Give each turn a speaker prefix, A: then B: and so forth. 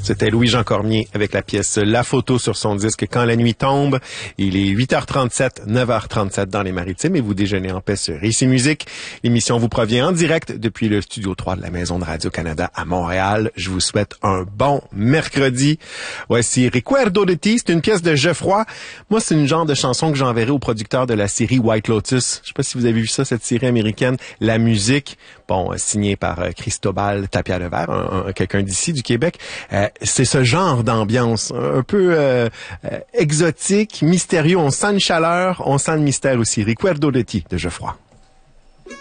A: C'était Louis-Jean Cormier avec la pièce La Photo sur son disque Quand la nuit tombe. Il est 8h37, 9h37 dans les Maritimes et vous déjeunez en paix sur Ici Musique. L'émission vous provient en direct depuis le studio 3 de la Maison de Radio-Canada à Montréal. Je vous souhaite un bon mercredi. Voici Recuerdo de ti, c'est une pièce de Geoffroy. Moi, c'est une genre de chanson que j'enverrai au producteur de la série White Lotus. Je sais pas si vous avez vu ça, cette série américaine. La musique, signée par Cristobal Tapia-Levert, quelqu'un d'ici, du Québec. C'est ce genre d'ambiance un peu exotique, mystérieux. On sent une chaleur, on sent le mystère aussi. Recuerdo de ti de Geoffroy.